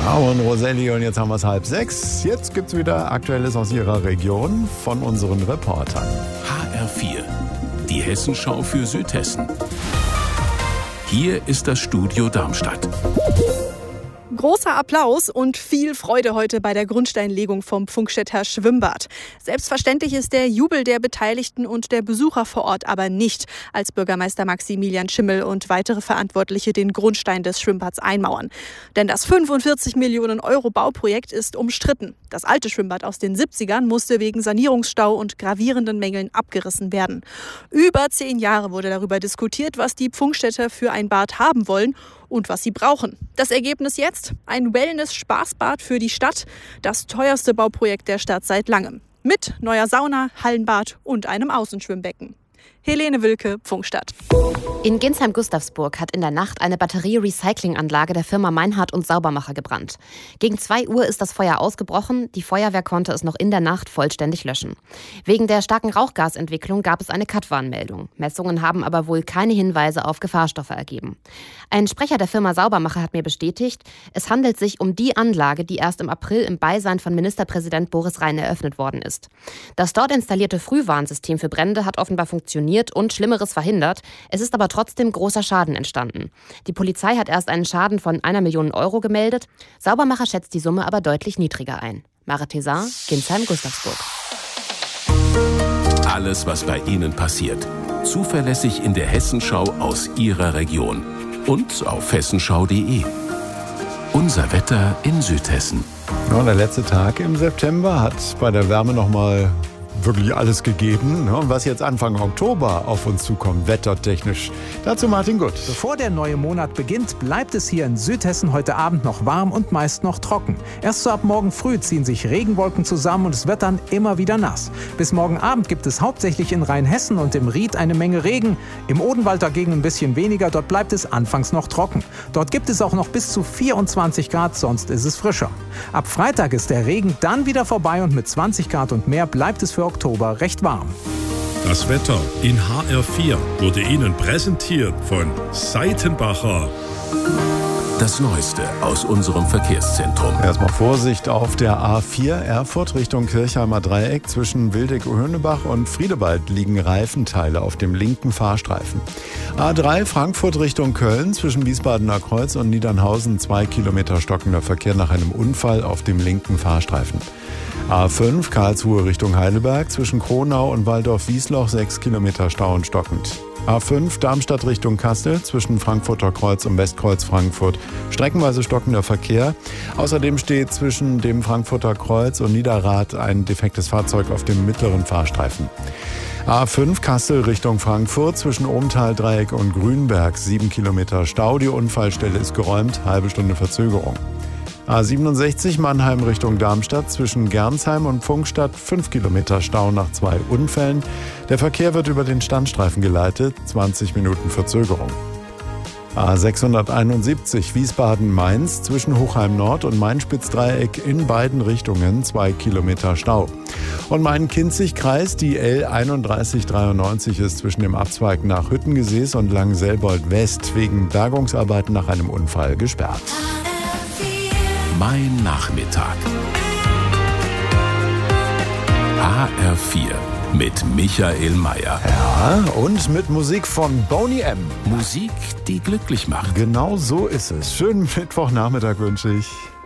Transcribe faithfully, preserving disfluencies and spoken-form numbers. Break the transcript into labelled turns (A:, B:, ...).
A: Ah, und Roselli, und jetzt haben wir es halb sechs. Jetzt gibt es wieder Aktuelles aus Ihrer Region von unseren Reportern.
B: H R vier, die Hessenschau für Südhessen. Hier ist das Studio Darmstadt.
C: Großer Applaus und viel Freude heute bei der Grundsteinlegung vom Pfungstädter Schwimmbad. Selbstverständlich ist der Jubel der Beteiligten und der Besucher vor Ort aber nicht, als Bürgermeister Maximilian Schimmel und weitere Verantwortliche den Grundstein des Schwimmbads einmauern. Denn das fünfundvierzig Millionen Euro Bauprojekt ist umstritten. Das alte Schwimmbad aus den siebzigern musste wegen Sanierungsstau und gravierenden Mängeln abgerissen werden. Über zehn Jahre wurde darüber diskutiert, was die Pfungstädter für ein Bad haben wollen und was sie brauchen. Das Ergebnis jetzt? Ein Wellness-Spaßbad für die Stadt. Das teuerste Bauprojekt der Stadt seit langem. Mit neuer Sauna, Hallenbad und einem Außenschwimmbecken. Helene Wilke, Pfungstadt.
D: In Ginsheim-Gustavsburg hat in der Nacht eine Batterie-Recycling-Anlage der Firma Meinhardt und Saubermacher gebrannt. Gegen zwei Uhr ist das Feuer ausgebrochen. Die Feuerwehr konnte es noch in der Nacht vollständig löschen. Wegen der starken Rauchgasentwicklung gab es eine Kat-Warnmeldung. Messungen haben aber wohl keine Hinweise auf Gefahrstoffe ergeben. Ein Sprecher der Firma Saubermacher hat mir bestätigt, es handelt sich um die Anlage, die erst im April im Beisein von Ministerpräsident Boris Rhein eröffnet worden ist. Das dort installierte Frühwarnsystem für Brände hat offenbar funktioniert und Schlimmeres verhindert. Es ist aber trotzdem großer Schaden entstanden. Die Polizei hat erst einen Schaden von einer Million Euro gemeldet. Saubermacher schätzt die Summe aber deutlich niedriger ein. Mara Tezar, Ginsheim-Gustavsburg.
B: Alles, was bei Ihnen passiert. Zuverlässig in der Hessenschau aus Ihrer Region. Und auf hessenschau punkt de. Unser Wetter in Südhessen.
A: Ja, der letzte Tag im September hat bei der Wärme noch mal wirklich alles gegeben. Und was jetzt Anfang Oktober auf uns zukommt, wettertechnisch. Dazu Martin Gutt.
E: Bevor der neue Monat beginnt, bleibt es hier in Südhessen heute Abend noch warm und meist noch trocken. Erst so ab morgen früh ziehen sich Regenwolken zusammen und es wird dann immer wieder nass. Bis morgen Abend gibt es hauptsächlich in Rheinhessen und im Ried eine Menge Regen. Im Odenwald dagegen ein bisschen weniger, dort bleibt es anfangs noch trocken. Dort gibt es auch noch bis zu vierundzwanzig Grad, sonst ist es frischer. Ab Freitag ist der Regen dann wieder vorbei und mit zwanzig Grad und mehr bleibt es für Oktober recht warm.
F: Das Wetter in H R vier wurde Ihnen präsentiert von Seitenbacher.
B: Das Neueste aus unserem Verkehrszentrum.
A: Erstmal Vorsicht auf der A vier Erfurt Richtung Kirchheimer Dreieck. Zwischen Wildeck-Höhnebach und Friedewald liegen Reifenteile auf dem linken Fahrstreifen. A drei Frankfurt Richtung Köln. Zwischen Wiesbadener Kreuz und Niedernhausen zwei Kilometer stockender Verkehr nach einem Unfall auf dem linken Fahrstreifen. A fünf Karlsruhe Richtung Heidelberg. Zwischen Kronau und Waldorf-Wiesloch sechs Kilometer Stau und stockend. A fünf Darmstadt Richtung Kassel zwischen Frankfurter Kreuz und Westkreuz Frankfurt streckenweise stockender Verkehr. Außerdem steht zwischen dem Frankfurter Kreuz und Niederrad ein defektes Fahrzeug auf dem mittleren Fahrstreifen. A fünf Kassel Richtung Frankfurt zwischen Ohmtal-Dreieck und Grünberg sieben Kilometer Stau. Die Unfallstelle ist geräumt, halbe Stunde Verzögerung. A siebenundsechzig Mannheim Richtung Darmstadt zwischen Gernsheim und Pfungstadt fünf Kilometer Stau nach zwei Unfällen. Der Verkehr wird über den Standstreifen geleitet, zwanzig Minuten Verzögerung. A sechshunderteinundsiebzig Wiesbaden-Mainz zwischen Hochheim Nord und Main-Spitz-Dreieck in beiden Richtungen zwei Kilometer Stau. Und Main-Kinzig-Kreis, die L einunddreißig dreiundneunzig ist zwischen dem Abzweig nach Hüttengesäß und Langenselbold West wegen Bergungsarbeiten nach einem Unfall gesperrt.
B: Mein Nachmittag. H R vier mit Michael Mayer.
A: Ja, und mit Musik von Boney M.
B: Musik, die glücklich macht.
A: Genau so ist es. Schönen Mittwochnachmittag wünsche ich.